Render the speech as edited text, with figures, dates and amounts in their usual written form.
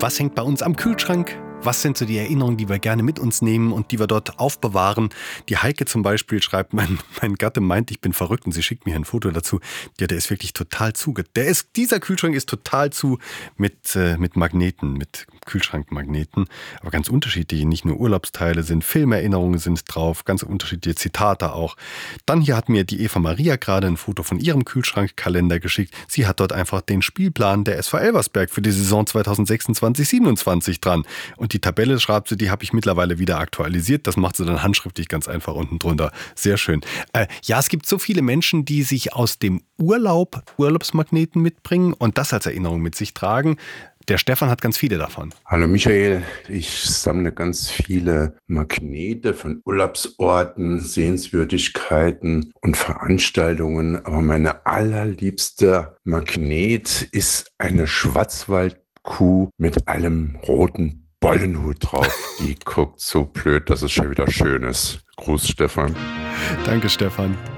Was hängt bei uns am Kühlschrank? Was sind so die Erinnerungen, die wir gerne mit uns nehmen und die wir dort aufbewahren? Die Heike zum Beispiel schreibt, mein Gatte meint, ich bin verrückt, und sie schickt mir ein Foto dazu. Ja, der ist wirklich total zu. Dieser Kühlschrank ist total zu mit Magneten, mit Kühlschrankmagneten. Aber ganz unterschiedliche, nicht nur Urlaubsteile sind, Filmerinnerungen sind drauf, ganz unterschiedliche Zitate auch. Dann hier hat mir die Eva Maria gerade ein Foto von ihrem Kühlschrankkalender geschickt. Sie hat dort einfach den Spielplan der SV Elversberg für die Saison 2026/27 dran. Und die Tabelle, schreibt sie, die habe ich mittlerweile wieder aktualisiert. Das macht sie dann handschriftlich ganz einfach unten drunter. Sehr schön. Ja, es gibt so viele Menschen, die sich aus dem Urlaub Urlaubsmagneten mitbringen und das als Erinnerung mit sich tragen. Der Stefan hat ganz viele davon. Hallo Michael, ich sammle ganz viele Magnete von Urlaubsorten, Sehenswürdigkeiten und Veranstaltungen. Aber meine allerliebste Magnet ist eine Schwarzwaldkuh mit einem roten Bollenhut drauf. Die guckt so blöd, dass es schon wieder schön ist. Gruß, Stefan. Danke, Stefan.